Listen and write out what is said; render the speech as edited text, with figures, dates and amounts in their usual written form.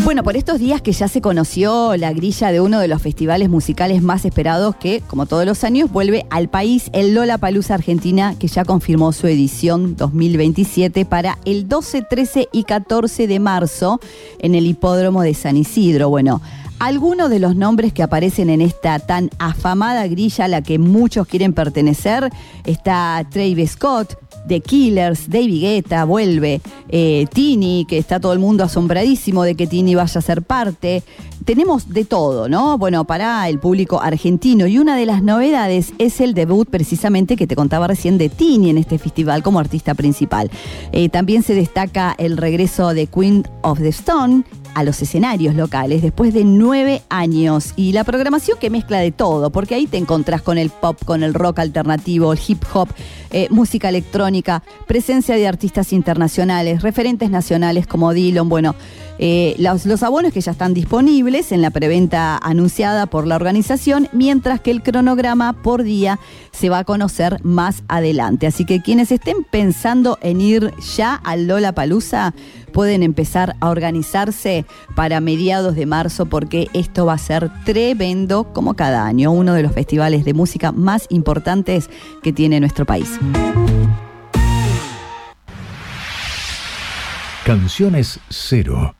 Bueno, por estos días que ya se conoció la grilla de uno de los festivales musicales más esperados que, como todos los años, vuelve al país, el Lollapalooza Argentina, que ya confirmó su edición 2027 para el 12, 13 y 14 de marzo en el Hipódromo de San Isidro. Bueno, algunos de los nombres que aparecen en esta tan afamada grilla a la que muchos quieren pertenecer, está Travis Scott, The Killers, David Guetta vuelve, Tini, que está todo el mundo asombradísimo de que Tini vaya a ser parte. Tenemos de todo, ¿no? Bueno, para el público argentino. Y una de las novedades es el debut precisamente que te contaba recién de Tini en este festival como artista principal. También se destaca el regreso de Queen of the Stone a los escenarios locales después de 9 años, y la programación que mezcla de todo, porque ahí te encontrás con el pop, con el rock alternativo, el hip hop, música electrónica, presencia de artistas internacionales, referentes nacionales como Dillon. Bueno, los abonos que ya están disponibles en la preventa anunciada por la organización, mientras que el cronograma por día se va a conocer más adelante. Así que quienes estén pensando en ir ya al Lollapalooza pueden empezar a organizarse para mediados de marzo, porque esto va a ser tremendo como cada año, uno de los festivales de música más importantes que tiene nuestro país. Canciones Cero.